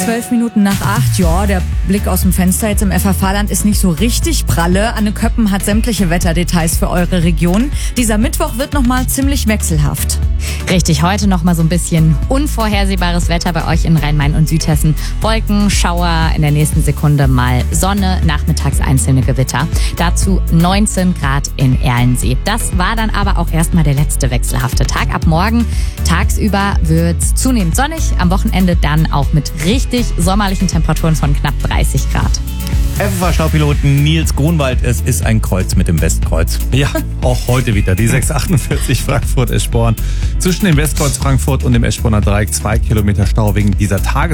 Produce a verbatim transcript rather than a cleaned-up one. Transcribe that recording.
Zwölf Minuten nach acht. Ja, der Blick aus dem Fenster jetzt im F H V-Land ist nicht so richtig pralle. Anne Köppen hat sämtliche Wetterdetails für eure Region. Dieser Mittwoch wird nochmal ziemlich wechselhaft. Richtig, heute noch mal so ein bisschen unvorhersehbares Wetter bei euch in Rhein-Main und Südhessen. Wolken, Schauer, in der nächsten Sekunde mal Sonne, nachmittags einzelne Gewitter. Dazu neunzehn Grad in Erlensee. Das war dann aber auch erstmal der letzte wechselhafte Tag. Ab morgen tagsüber wird's zunehmend sonnig, am Wochenende dann auch mit richtig sommerlichen Temperaturen von knapp dreißig Grad. F F H-Staupiloten Nils Grunwald, es ist ein Kreuz mit dem Westkreuz. Ja, auch heute wieder. Die sechs achtundvierzig Frankfurt-Eschborn. Zwischen dem Westkreuz Frankfurt und dem Eschborner Dreieck zwei Kilometer Stau wegen dieser Tages